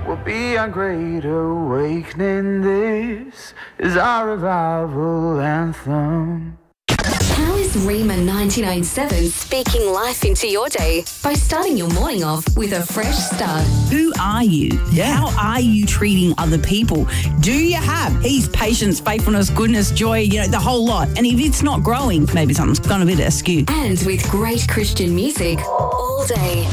will be our great awakening. This is our revival anthem. How is Rima 99.7 speaking life into your day by starting your morning off with a fresh start? Who are you? Yeah. How are you treating other people? Do you have peace, patience, faithfulness, goodness, joy, the whole lot? And if it's not growing, maybe something's gone a bit askew. And with great Christian music all day.